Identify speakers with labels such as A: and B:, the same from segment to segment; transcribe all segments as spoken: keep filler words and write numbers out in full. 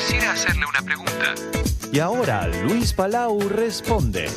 A: Quisiera hacerle una pregunta.
B: Y ahora Luis Palau responde.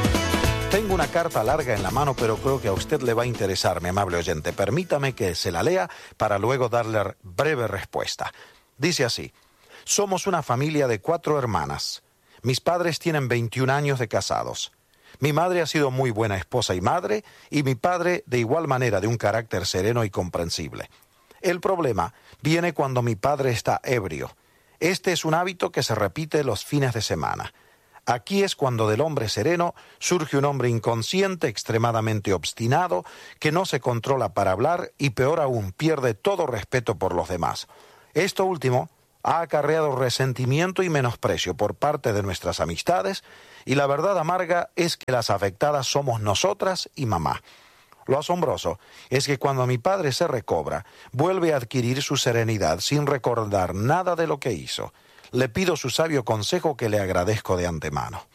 C: Tengo una carta larga en la mano, pero creo que a usted le va a interesar, mi amable oyente. Permítame que se la lea para luego darle breve respuesta. Dice así: somos una familia de cuatro hermanas. Mis padres tienen veintiún años de casados. Mi madre ha sido muy buena esposa y madre, y mi padre de igual manera de un carácter sereno y comprensible. El problema viene cuando mi padre está ebrio. Este es un hábito que se repite los fines de semana. Aquí es cuando del hombre sereno surge un hombre inconsciente, extremadamente obstinado, que no se controla para hablar y peor aún pierde todo respeto por los demás. Esto último ha acarreado resentimiento y menosprecio por parte de nuestras amistades, y la verdad amarga es que las afectadas somos nosotras y mamá. Lo asombroso es que cuando mi padre se recobra, vuelve a adquirir su serenidad sin recordar nada de lo que hizo. Le pido su sabio consejo, que le agradezco de antemano.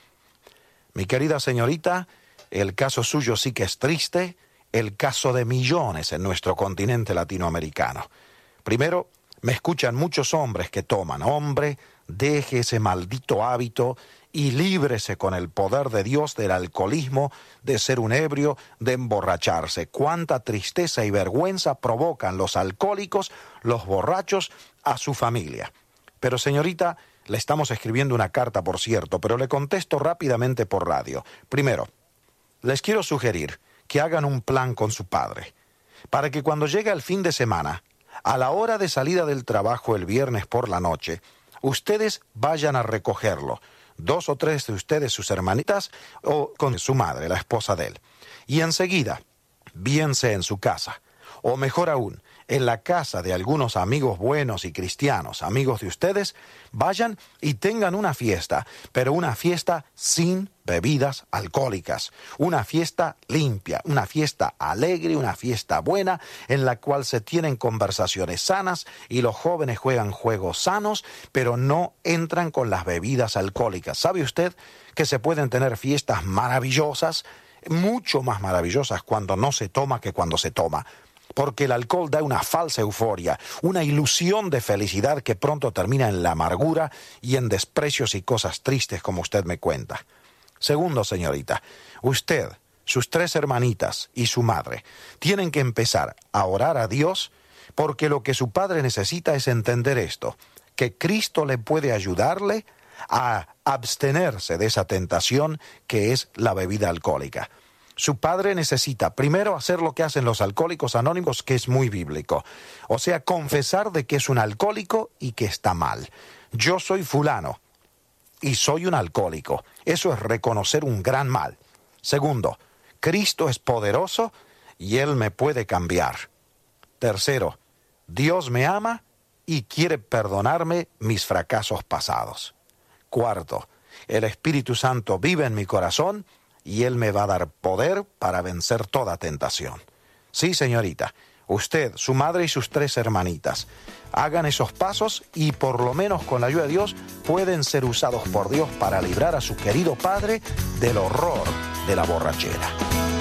C: Mi querida señorita, el caso suyo sí que es triste, el caso de millones en nuestro continente latinoamericano. Primero, me escuchan muchos hombres que toman. Hombre, deje ese maldito hábito y líbrese con el poder de Dios del alcoholismo, de ser un ebrio, de emborracharse. Cuánta tristeza y vergüenza provocan los alcohólicos, los borrachos, a su familia. Pero señorita, le estamos escribiendo una carta, por cierto, pero le contesto rápidamente por radio. Primero, les quiero sugerir que hagan un plan con su padre, para que cuando llegue el fin de semana, a la hora de salida del trabajo el viernes por la noche, ustedes vayan a recogerlo, dos o tres de ustedes, sus hermanitas, o con su madre, la esposa de él. Y enseguida, bien sea en su casa, o mejor aún, en la casa de algunos amigos buenos y cristianos, amigos de ustedes, vayan y tengan una fiesta, pero una fiesta sin bebidas alcohólicas, una fiesta limpia, una fiesta alegre, una fiesta buena, en la cual se tienen conversaciones sanas y los jóvenes juegan juegos sanos, pero no entran con las bebidas alcohólicas. ¿Sabe usted que se pueden tener fiestas maravillosas, mucho más maravillosas cuando no se toma que cuando se toma? Porque el alcohol da una falsa euforia, una ilusión de felicidad que pronto termina en la amargura y en desprecios y cosas tristes, como usted me cuenta. Segundo, señorita, usted, sus tres hermanitas y su madre tienen que empezar a orar a Dios, porque lo que su padre necesita es entender esto, que Cristo le puede ayudarle a abstenerse de esa tentación que es la bebida alcohólica. Su padre necesita primero hacer lo que hacen los alcohólicos anónimos, que es muy bíblico. O sea, confesar de que es un alcohólico y que está mal. Yo soy fulano y soy un alcohólico. Eso es reconocer un gran mal. Segundo, Cristo es poderoso y Él me puede cambiar. Tercero, Dios me ama y quiere perdonarme mis fracasos pasados. Cuarto, el Espíritu Santo vive en mi corazón y Él me va a dar poder para vencer toda tentación. Sí, señorita, usted, su madre y sus tres hermanitas, hagan esos pasos y por lo menos con la ayuda de Dios pueden ser usados por Dios para librar a su querido padre del horror de la borrachera.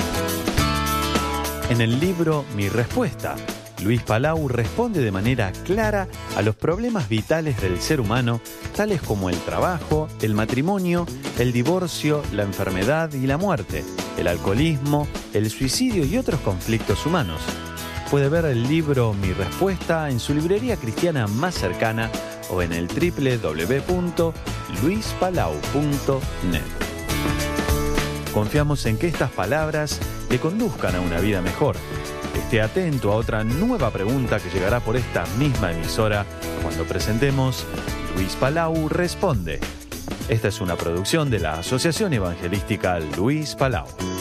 B: En el libro Mi Respuesta, Luis Palau responde de manera clara a los problemas vitales del ser humano, tales como el trabajo, el matrimonio, el divorcio, la enfermedad y la muerte, el alcoholismo, el suicidio y otros conflictos humanos. Puede ver el libro Mi Respuesta en su librería cristiana más cercana o en el doble u doble u doble u punto luis palau punto net. Confiamos en que estas palabras le conduzcan a una vida mejor. Esté atento a otra nueva pregunta que llegará por esta misma emisora cuando presentemos Luis Palau Responde. Esta es una producción de la Asociación Evangelística Luis Palau.